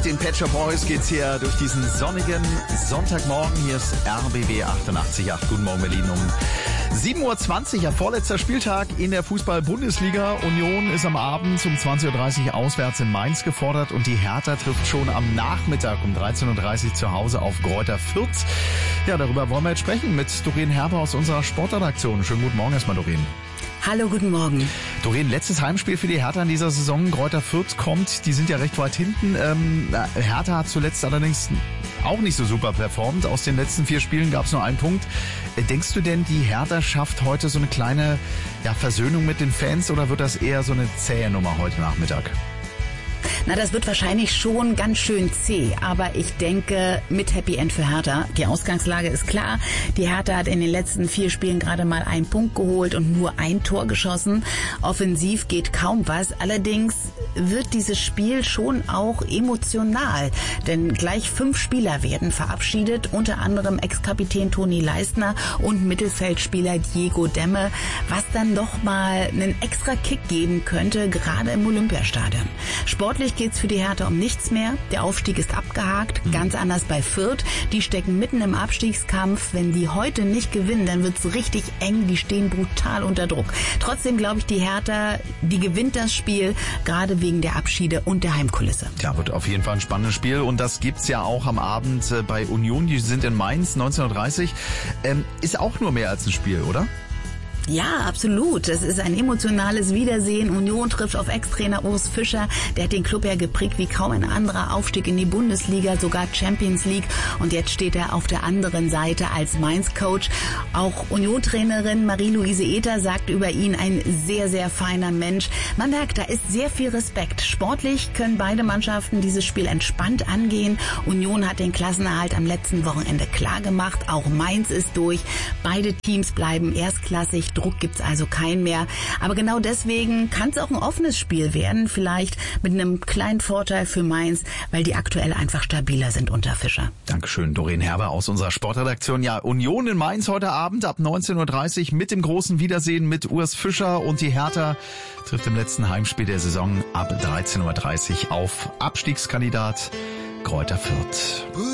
Mit den Pet Shop Boys geht's hier durch diesen sonnigen Sonntagmorgen. Hier ist RBB 88.8. Guten Morgen Berlin um 7.20 Uhr. Ja, vorletzter Spieltag in der Fußball-Bundesliga. Union ist am Abend um 20.30 Uhr auswärts in Mainz gefordert und die Hertha trifft schon am Nachmittag um 13.30 Uhr zu Hause auf Greuther Fürth. Ja, darüber wollen wir jetzt sprechen mit Doreen Herber aus unserer Sportredaktion. Schönen guten Morgen erstmal, Doreen. Hallo, guten Morgen. Doreen, letztes Heimspiel für die Hertha in dieser Saison. Greuther Fürth kommt, die sind ja recht weit hinten. Hertha hat zuletzt allerdings auch nicht so super performt. Aus den letzten 4 Spielen gab es nur einen Punkt. Denkst du denn, die Hertha schafft heute so eine kleine Versöhnung mit den Fans oder wird das eher so eine zähe Nummer heute Nachmittag? Na, das wird wahrscheinlich schon ganz schön zäh, aber ich denke mit Happy End für Hertha. Die Ausgangslage ist klar. Die Hertha hat in den letzten 4 Spielen gerade mal 1 Punkt geholt und nur 1 Tor geschossen. Offensiv geht kaum was. Allerdings wird dieses Spiel schon auch emotional, denn gleich 5 Spieler werden verabschiedet, unter anderem Ex-Kapitän Toni Leistner und Mittelfeldspieler Diego Demme, was dann noch mal einen extra Kick geben könnte, gerade im Olympiastadion. Sportlich geht's für die Hertha um nichts mehr. Der Aufstieg ist abgehakt, ganz anders bei Fürth. Die stecken mitten im Abstiegskampf. Wenn die heute nicht gewinnen, dann wird's richtig eng. Die stehen brutal unter Druck. Trotzdem glaube ich, die Hertha, die gewinnt das Spiel, gerade wegen der Abschiede und der Heimkulisse. Ja, wird auf jeden Fall ein spannendes Spiel und das gibt's ja auch am Abend bei Union. Die sind in Mainz, 19:30 Uhr. Ist auch nur mehr als ein Spiel, oder? Ja, absolut. Es ist ein emotionales Wiedersehen. Union trifft auf Ex-Trainer Urs Fischer. Der hat den Club ja geprägt wie kaum ein anderer. Aufstieg in die Bundesliga, sogar Champions League. Und jetzt steht er auf der anderen Seite als Mainz-Coach. Auch Union-Trainerin Marie-Louise Ether sagt über ihn, ein sehr, sehr feiner Mensch. Man merkt, da ist sehr viel Respekt. Sportlich können beide Mannschaften dieses Spiel entspannt angehen. Union hat den Klassenerhalt am letzten Wochenende klar gemacht. Auch Mainz ist durch. Beide Teams bleiben erstklassig. Druck gibt's also keinen mehr. Aber genau deswegen kann es auch ein offenes Spiel werden. Vielleicht mit einem kleinen Vorteil für Mainz, weil die aktuell einfach stabiler sind unter Fischer. Dankeschön, Doreen Herber aus unserer Sportredaktion. Ja, Union in Mainz heute Abend ab 19:30 Uhr mit dem großen Wiedersehen mit Urs Fischer und die Hertha trifft im letzten Heimspiel der Saison ab 13:30 Uhr auf Abstiegskandidat Greuther Fürth.